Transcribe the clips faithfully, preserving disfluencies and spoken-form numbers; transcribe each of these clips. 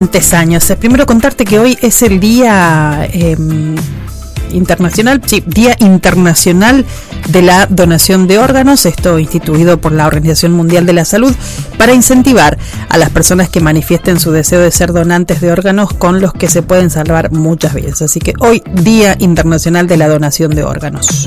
años. Primero contarte que hoy es el día eh, internacional, sí, Día Internacional de la Donación de Órganos, esto instituido por la Organización Mundial de la Salud para incentivar a las personas que manifiesten su deseo de ser donantes de órganos con los que se pueden salvar muchas vidas. Así que hoy, Día Internacional de la Donación de Órganos.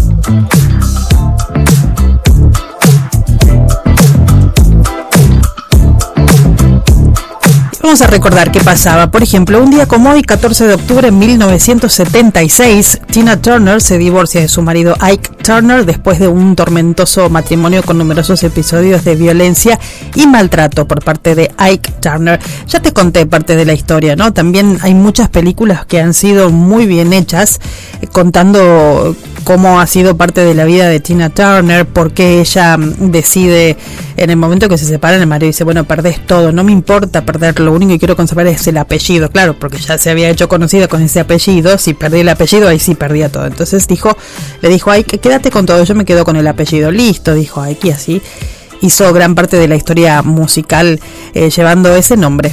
Vamos a recordar qué pasaba. Por ejemplo, un día como hoy, catorce de octubre de mil novecientos setenta y seis, Tina Turner se divorcia de su marido Ike Turner después de un tormentoso matrimonio con numerosos episodios de violencia y maltrato por parte de Ike Turner. Ya te conté parte de la historia, ¿no? También hay muchas películas que han sido muy bien hechas, eh, contando cómo ha sido parte de la vida de Tina Turner, por qué ella decide, en el momento que se separan, el marido dice, bueno, perdés todo, no me importa perderlo, lo único que quiero conservar es el apellido. Claro, porque ya se había hecho conocida con ese apellido, si perdí el apellido, ahí sí perdía todo. Entonces dijo, le dijo, ay, quédate con todo, yo me quedo con el apellido. Listo, dijo Ike, y así hizo gran parte de la historia musical eh, llevando ese nombre.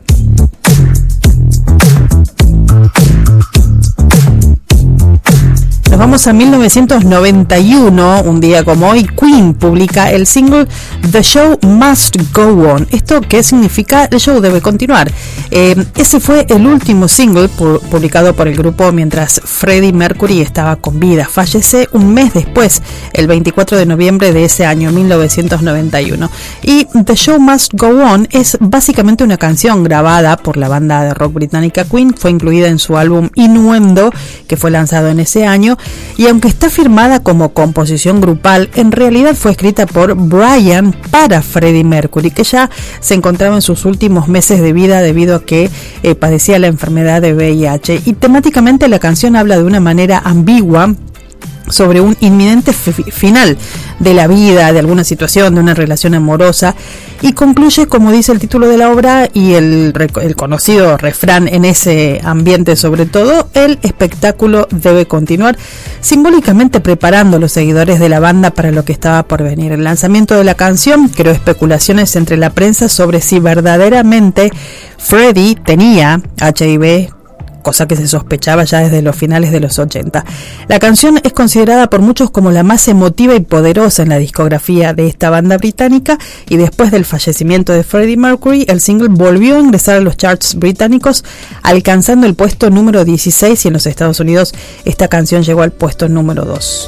Nos vamos a mil novecientos noventa y uno, un día como hoy, Queen publica el single The Show Must Go On. ¿Esto qué significa? El show debe continuar. Eh, ese fue el último single pu- publicado por el grupo mientras Freddie Mercury estaba con vida. Fallece un mes después, el veinticuatro de noviembre de ese año, mil novecientos noventa y uno. Y The Show Must Go On es básicamente una canción grabada por la banda de rock británica Queen. Fue incluida en su álbum Innuendo, que fue lanzado en ese año. Y aunque está firmada como composición grupal, en realidad fue escrita por Brian para Freddie Mercury, que ya se encontraba en sus últimos meses de vida debido a que eh, padecía la enfermedad de V I H. Y temáticamente la canción habla de una manera ambigua sobre un inminente f- final de la vida, de alguna situación, de una relación amorosa, y concluye, como dice el título de la obra y el, el conocido refrán en ese ambiente sobre todo, el espectáculo debe continuar, simbólicamente preparando a los seguidores de la banda para lo que estaba por venir. El lanzamiento de la canción creó especulaciones entre la prensa sobre si verdaderamente Freddie tenía H I V, cosa que se sospechaba ya desde los finales de los ochenta. La canción es considerada por muchos como la más emotiva y poderosa en la discografía de esta banda británica, y después del fallecimiento de Freddie Mercury, el single volvió a ingresar a los charts británicos, alcanzando el puesto número dieciséis, y en los Estados Unidos esta canción llegó al puesto número dos.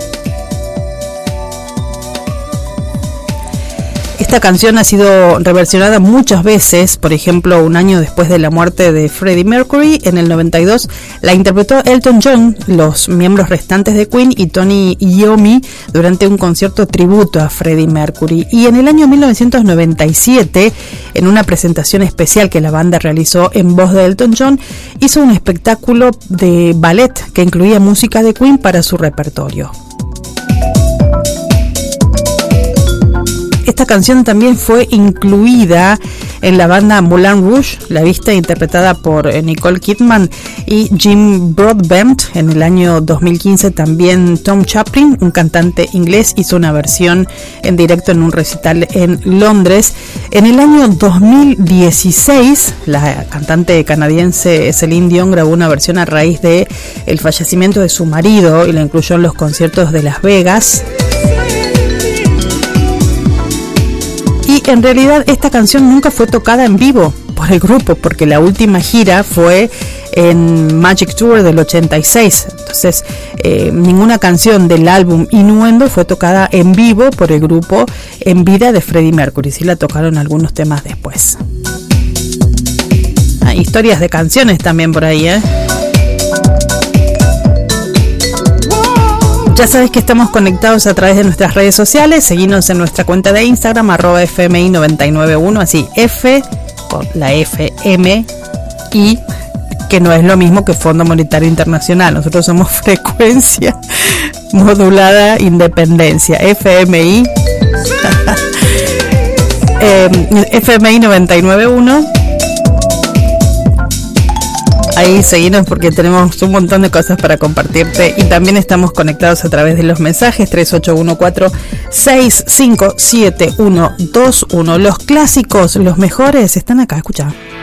Esta canción ha sido reversionada muchas veces. Por ejemplo, un año después de la muerte de Freddie Mercury, en el noventa y dos, la interpretó Elton John, los miembros restantes de Queen y Tony Iommi durante un concierto tributo a Freddie Mercury. Y en el año mil novecientos noventa y siete, en una presentación especial que la banda realizó en voz de Elton John, hizo un espectáculo de ballet que incluía música de Queen para su repertorio. Esta canción también fue incluida en la banda Moulin Rouge, la vista interpretada por Nicole Kidman y Jim Broadbent. En el año dos mil quince también Tom Chaplin, un cantante inglés, hizo una versión en directo en un recital en Londres. En el año dos mil dieciséis, la cantante canadiense Celine Dion grabó una versión a raíz de el fallecimiento de su marido y la incluyó en los conciertos de Las Vegas. Y en realidad esta canción nunca fue tocada en vivo por el grupo, porque la última gira fue en Magic Tour del ochenta y seis. Entonces eh, ninguna canción del álbum Innuendo fue tocada en vivo por el grupo en vida de Freddie Mercury. Sí la tocaron algunos temas después. Hay historias de canciones también por ahí, ¿eh? Ya sabes que estamos conectados a través de nuestras redes sociales. Seguinos en nuestra cuenta de Instagram, arroba F M I noventa y nueve uno, así F con la F M I, que no es lo mismo que Fondo Monetario Internacional. Nosotros somos Frecuencia Modulada Independencia, F M I eh, F M I noventa y nueve uno. Ahí seguimos porque tenemos un montón de cosas para compartirte, y también estamos conectados a través de los mensajes tres ocho uno cuatro seis cinco siete uno dos uno. Los clásicos, los mejores, están acá, escucha.